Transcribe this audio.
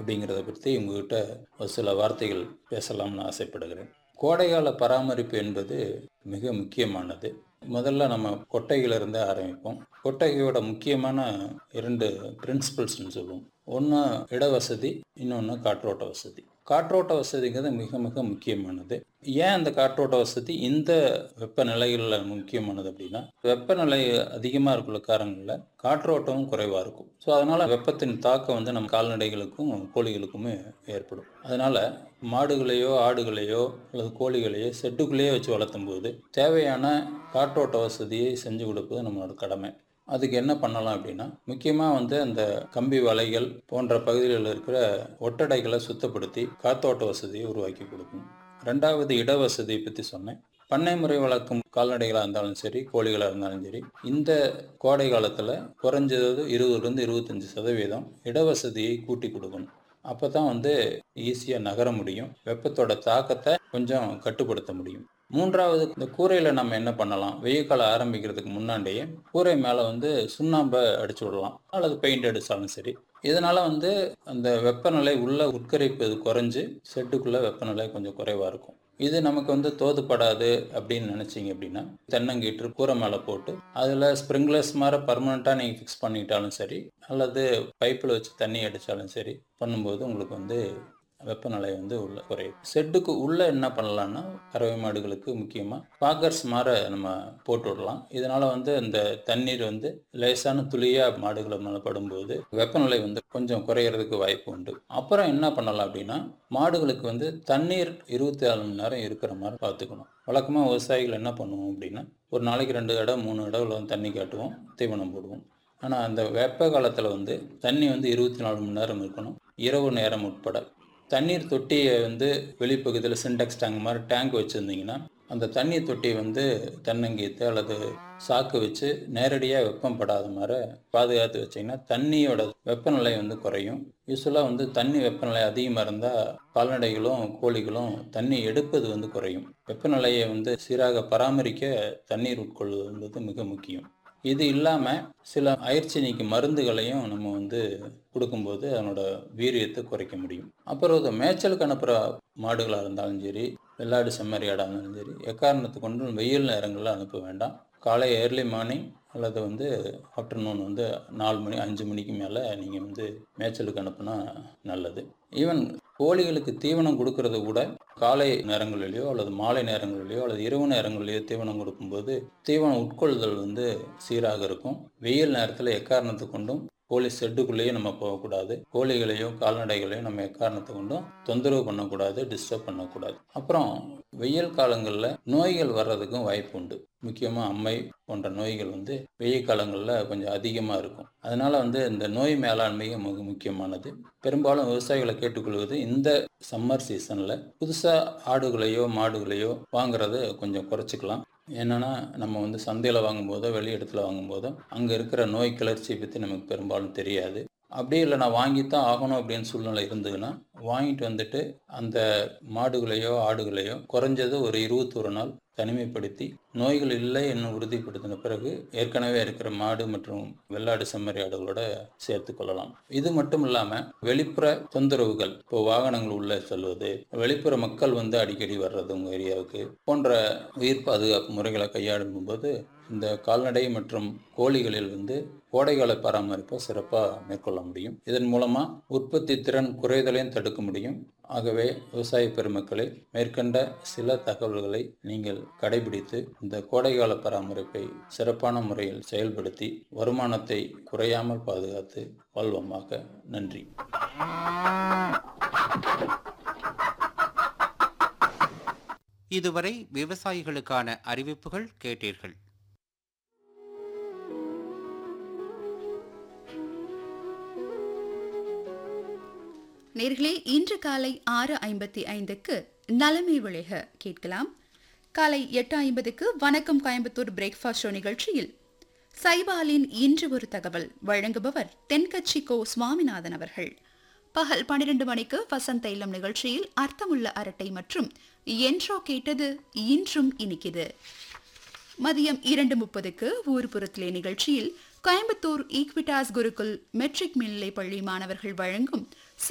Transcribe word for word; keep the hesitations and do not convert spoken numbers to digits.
அப்படிங்கிறத பற்றி உங்ககிட்ட ஒரு சில வார்த்தைகள் பேசலாம்னு ஆசைப்படுகிறேன். கோடைகால பராமரிப்பு என்பது மிக முக்கியமானது. முதல்ல நம்ம கொட்டையிலிருந்து ஆரம்பிப்போம். கொட்டகையோட முக்கியமான இரண்டு பிரின்சிபல்ஸ்ன்னு சொல்லுவோம். ஒன்று இடவசதி, இன்னொன்று காற்றோட்ட வசதி. காற்றோட்ட வசதிங்கிறது மிக மிக முக்கியமானது. ஏன் அந்த காற்றோட்ட வசதி இந்த வெப்பநிலைகளில் முக்கியமானது அப்படின்னா, வெப்பநிலை அதிகமாக இருக்கிற காரணங்களில் காற்றோட்டமும் குறைவாக இருக்கும். ஸோ அதனால் வெப்பத்தின் தாக்கம் வந்து நம்ம கால்நடைகளுக்கும் கோழிகளுக்குமே ஏற்படும். அதனால் மாடுகளையோ ஆடுகளையோ அல்லது கோழிகளையோ செட்டுக்குள்ளேயே வச்சு வளர்த்தும் போது தேவையான காற்றோட்ட வசதியை செஞ்சு கொடுப்பது நம்மளோட கடமை. அதுக்கு என்ன பண்ணலாம் அப்படின்னா, முக்கியமாக வந்து அந்த கம்பி வலைகள் போன்ற பகுதிகளில் இருக்கிற ஒட்டடைகளை சுத்தப்படுத்தி காற்றோட்ட வசதியை உருவாக்கி கொடுக்கணும். ரெண்டாவது இடவசதியை பற்றி சொன்னேன். பண்ணை முறை வளர்க்கும் கால்நடைகளாக இருந்தாலும் சரி, கோழிகளாக இருந்தாலும் சரி, இந்த கோடை காலத்தில் குறைஞ்சது இருபதுலேருந்து இருபத்தஞ்சி சதவீதம் இடவசதியை கூட்டி கொடுக்கணும். அப்போ தான் வந்து ஈஸியாக நகர முடியும். வெப்பத்தோட தாக்கத்தை கொஞ்சம் கட்டுப்படுத்த முடியும். மூன்றாவது, இந்த கூரையில் நம்ம என்ன பண்ணலாம், வெயில் காலம் ஆரம்பிக்கிறதுக்கு முன்னாடியே கூரை மேலே வந்து சுண்ணாம்பை அடிச்சு விடலாம் அல்லது பெயிண்ட் அடித்தாலும் சரி. இதனால் வந்து அந்த வெப்பநிலை உள்ள உட்கரிப்பது குறைஞ்சி செட்டுக்குள்ளே வெப்பநிலை கொஞ்சம் குறைவாக இருக்கும். இது நமக்கு வந்து தோதுப்படாது அப்படின்னு நினச்சிங்க அப்படின்னா, தென்னங்கீற்று கூரை மேலே போட்டு அதில் ஸ்ப்ரிங்க்லர்ஸ் மாதிரி பர்மனெண்ட்டாக நீங்கள் ஃபிக்ஸ் பண்ணிட்டாலும் சரி, அல்லது பைப்பில் வச்சு தண்ணி அடித்தாலும் சரி பண்ணும்போது உங்களுக்கு வந்து வெப்பநிலை வந்து உள்ள குறையும். செட்டுக்கு உள்ளே என்ன பண்ணலான்னா, கறவை மாடுகளுக்கு முக்கியமாக பாக்கர்ஸ் மாதிரி நம்ம போட்டு விடலாம். இதனால் வந்து அந்த தண்ணீர் வந்து லேசான துளியாக மாடுகளை மேலே படும்போது வெப்பநிலை வந்து கொஞ்சம் குறையிறதுக்கு வாய்ப்பு உண்டு. அப்புறம் என்ன பண்ணலாம் அப்படின்னா, மாடுகளுக்கு வந்து தண்ணீர் இருபத்தி நாலு மணி நேரம் இருக்கிற மாதிரி பார்த்துக்கணும். வழக்கமாக விவசாயிகள் என்ன பண்ணுவோம் அப்படின்னா, ஒரு நாளைக்கு ரெண்டு இடம் மூணு இடம் தண்ணி காட்டுவோம், தீவனம் போடுவோம். ஆனால் அந்த வெப்ப காலத்தில் வந்து தண்ணி வந்து இருபத்தி நாலு மணி நேரம் இருக்கணும், இரவு நேரம் உட்பட. தண்ணீர் தொட்டியை வந்து வெளிப்பகுதியில் சின்டெக்ஸ் டேங்க் மாதிரி டேங்க் வச்சுருந்தீங்கன்னா, அந்த தண்ணீர் தொட்டியை வந்து தென்னங்கீத்து அல்லது சாக்கு வச்சு நேரடியாக வெப்பம் படாத மாதிரி பாதுகாத்து வச்சிங்கன்னா தண்ணியோட வெப்பநிலை வந்து குறையும். யூஸ்வலாக வந்து தண்ணி வெப்பநிலை அதிகமாக இருந்தால் கால்நடைகளும் கோழிகளும் தண்ணி எடுப்பது வந்து குறையும். வெப்பநிலையை வந்து சீராக பராமரிக்க தண்ணீர் உட்கொள்வது என்பது மிக முக்கியம். இது இல்லாமல் சில அயற்சி நீக்கி மருந்துகளையும் நம்ம வந்து கொடுக்கும்போது அதனோட வீரியத்தை குறைக்க முடியும். அப்புறம் இது மேய்ச்சலுக்கு அனுப்புகிற மாடுகளாக இருந்தாலும் சரி, வெள்ளாடு செம்மறி ஆடாக இருந்தாலும் சரி, எக்காரணத்தை கொண்டு வெயில் நேரங்களில் அனுப்ப வேண்டாம். காலை ஏர்லி மார்னிங் அல்லது வந்து ஆஃப்டர்நூன் வந்து நாலு மணி அஞ்சு மணிக்கு மேலே நீங்கள் வந்து மேய்ச்சலுக்கு அனுப்புனா நல்லது. ஈவன் கோழிகளுக்கு தீவனம் கொடுக்கறது கூட காலை நேரங்களிலேயோ அல்லது மாலை நேரங்களிலேயோ அல்லது இரவு நேரங்களிலேயோ தீவனம் கொடுக்கும்போது தீவனம் உட்கொள்ளுதல் வந்து சீராக இருக்கும். வெயில் நேரத்தில் எக்காரணத்தை கொண்டும் கோழி ஷெட்டுக்குள்ளேயே நம்ம போகக்கூடாது. கோழிகளையும் கால்நடைகளையும் நம்ம எக்காரணத்தை கொண்டும் தொந்தரவு பண்ணக்கூடாது, டிஸ்டர்ப் பண்ணக்கூடாது. அப்புறம் வெயில் காலங்களில் நோய்கள் வர்றதுக்கும் வாய்ப்பு உண்டு. முக்கியமாக அம்மை போன்ற நோய்கள் வந்து வெயில் காலங்களில் கொஞ்சம் அதிகமாக இருக்கும். அதனால் வந்து இந்த நோய் மேலாண்மையும் மிக முக்கியமானது. பெரும்பாலும் விவசாயிகளை கேட்டுக்கொள்வது, இந்த சம்மர் சீசனில் புதுசாக ஆடுகளையோ மாடுகளையோ வாங்குறத கொஞ்சம் குறைச்சிக்கலாம். என்னென்னா, நம்ம வந்து சந்தையில் வாங்கும்போதோ வெளி இடத்துல வாங்கும்போதோ அங்கே இருக்கிற நோய் கிளர்ச்சியை பற்றி நமக்கு பெரும்பாலும் தெரியாது. அப்படியே இல்லை நான் வாங்கித்தான் ஆகணும் அப்படின்னு சூழ்நிலை இருந்ததுன்னா, வாங்கிட்டு வந்துட்டு அந்த மாடுகளையோ ஆடுகளையோ குறைஞ்சது ஒரு இருபத்தொரு நாள் தனிமைப்படுத்தி நோய்கள் இல்லை என்னும் உறுதிப்படுத்தின பிறகு ஏற்கனவே இருக்கிற மாடு மற்றும் வெள்ளாடு செம்மறி ஆடுகளோட சேர்த்து கொள்ளலாம். இது மட்டும் இல்லாமல் வெளிப்புற தொந்தரவுகள், இப்போ வாகனங்கள் உள்ளே செல்வது, வெளிப்புற மக்கள் வந்து அடிக்கடி வர்றது உங்கள் ஏரியாவுக்கு போன்ற உயிர் பாதுகாப்பு முறைகளை கையாளும் போது இந்த கால்நடை மற்றும் கோழிகளில் வந்து கோடைகால பராமரிப்பை சிறப்பாக மேற்கொள்ள முடியும். இதன் மூலமாக உற்பத்தி திறன் குறைதலையும் தடுக்க முடியும். ஆகவே விவசாய பெருமக்களை மேற்கண்ட சில தகவல்களை நீங்கள் கடைபிடித்து இந்த கோடைகால பராமரிப்பை சிறப்பான முறையில் செயல்படுத்தி வருமானத்தை குறையாமல் பாதுகாத்து வாழ்வோமாக. நன்றி. இதுவரை விவசாயிகளுக்கான அறிவிப்புகள் கேட்டீர்கள். நேர்களே, இன்று காலை ஆறு ஐம்பத்தி ஐந்துக்கு நலமே விளைக கேட்கலாம். காலை எட்டு ஐம்பதுக்கு வணக்கம் கோயம்புத்தூர் பிரேக்ஃபாஸ்ட் ஷோ நிகழ்ச்சியில் சைபாலின் இன்று ஒரு தகவல் வழங்குபவர் தென்கட்சி கோ சுவாமிநாதன் அவர்கள். பகல் பன்னிரண்டு மணிக்கு வசந்த இல்லம் நிகழ்ச்சியில் அர்த்தமுள்ள அரட்டை மற்றும் என்றோ கேட்டது இன்றும் இனிக்குது. மதியம் இரண்டு முப்பதுக்கு ஊர்புறத்திலே நிகழ்ச்சியில் கோயம்புத்தூர் ஈக்விட்டாஸ் குருகுல் மெட்ரிக் மேல்நிலைப் பள்ளி மாணவர்கள் வழங்கும்